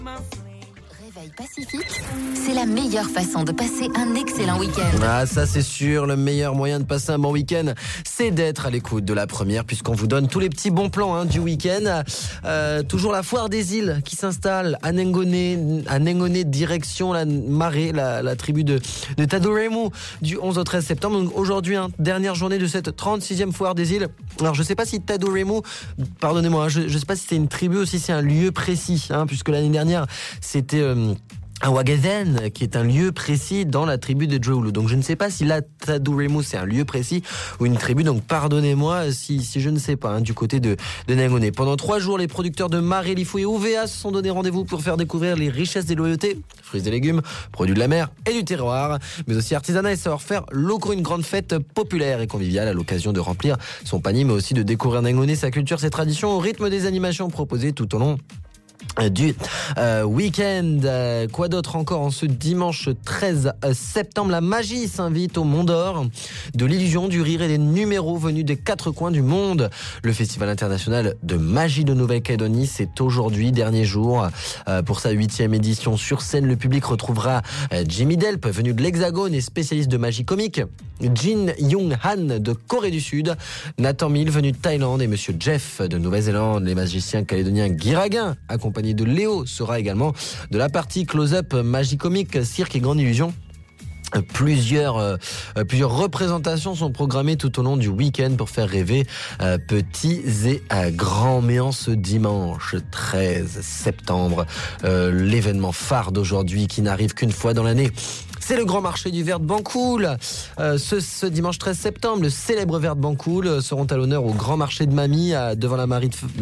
Réveil Pacifique, c'est la meilleure façon de passer un excellent week-end. Ah, ça c'est sûr, le meilleur moyen de passer un bon week-end, c'est d'être à l'écoute de la première, puisqu'on vous donne tous les petits bons plans du week-end. Toujours la foire des îles qui s'installe à Nengoné, direction la marée, la tribu de Tadoremu, du 11 au 13 septembre. Donc aujourd'hui, dernière journée de cette 36e foire des îles. Alors je sais pas si Tadoremu, pardonnez-moi, je sais pas si c'est une tribu ou si c'est un lieu précis, puisque l'année dernière c'était à Ouagazen, qui est un lieu précis dans la tribu de Djoulu. Donc je ne sais pas si là, Tadoremu, c'est un lieu précis ou une tribu. Donc pardonnez-moi si je ne sais pas, du côté de Nengoné. Pendant 3 jours, les producteurs de Marée, Lifou et OVA se sont donné rendez-vous pour faire découvrir les richesses des loyautés, fruits et légumes, produits de la mer et du terroir, mais aussi artisanat et savoir-faire locaux. Une grande fête populaire et conviviale à l'occasion de remplir son panier, mais aussi de découvrir Nengoné, sa culture, ses traditions, au rythme des animations proposées tout au long du week-end. Quoi d'autre encore en ce dimanche 13 septembre? La magie s'invite au Mont d'Or, de l'illusion, du rire et des numéros venus des 4 coins du monde. Le Festival international de magie de Nouvelle-Calédonie, c'est aujourd'hui, dernier jour. Pour sa 8e édition, sur scène, le public retrouvera Jimmy Delp, venu de l'Hexagone et spécialiste de magie comique, Jin Young Han de Corée du Sud, Nathan Mill venu de Thaïlande et Monsieur Jeff de Nouvelle-Zélande. Les magiciens calédoniens Guy Raguin, accompagné de Léo, sera également de la partie close-up, magie comique, cirque et grande illusion. Plusieurs représentations sont programmées tout au long du week-end pour faire rêver petits et grands. Mais en ce dimanche 13 septembre, l'événement phare d'aujourd'hui qui n'arrive qu'une fois dans l'année, c'est le grand marché du verre de Bancoul. Ce dimanche 13 septembre, le célèbre verre de Bancoul seront à l'honneur au grand marché de Mamie devant la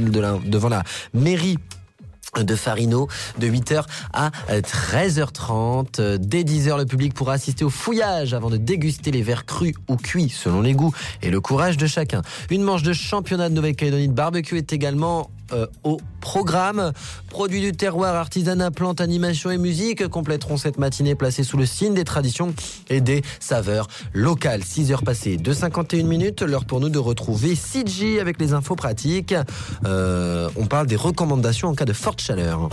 mairie de Farino, de 8h à 13h30. Dès 10h, le public pourra assister au fouillage avant de déguster les verres crus ou cuits selon les goûts et le courage de chacun. Une manche de championnat de Nouvelle-Calédonie de barbecue est également au programme. Produits du terroir, artisanat, plantes, animation et musique compléteront cette matinée placée sous le signe des traditions et des saveurs locales. 6h passées de 51 minutes, l'heure pour nous de retrouver CJ avec les infos pratiques. On parle des recommandations en cas de forte chaleur.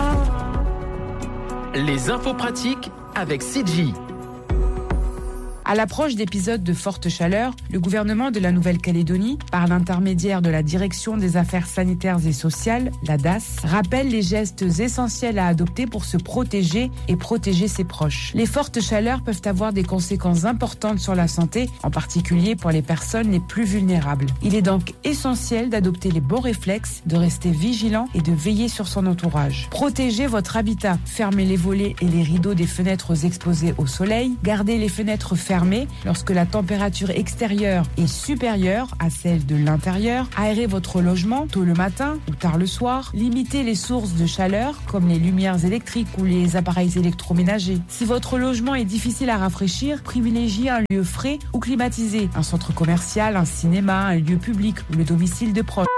Les infos pratiques avec CJ. À l'approche d'épisodes de forte chaleur, le gouvernement de la Nouvelle-Calédonie, par l'intermédiaire de la Direction des Affaires sanitaires et sociales, la DAS, rappelle les gestes essentiels à adopter pour se protéger et protéger ses proches. Les fortes chaleurs peuvent avoir des conséquences importantes sur la santé, en particulier pour les personnes les plus vulnérables. Il est donc essentiel d'adopter les bons réflexes, de rester vigilant et de veiller sur son entourage. Protégez votre habitat, fermez les volets et les rideaux des fenêtres exposées au soleil, gardez les fenêtres fermées lorsque la température extérieure est supérieure à celle de l'intérieur. Aérez votre logement tôt le matin ou tard le soir. Limitez les sources de chaleur comme les lumières électriques ou les appareils électroménagers. Si votre logement est difficile à rafraîchir, privilégiez un lieu frais ou climatisé, un centre commercial, un cinéma, un lieu public ou le domicile de proches.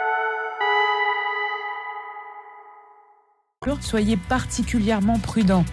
Soyez particulièrement prudents.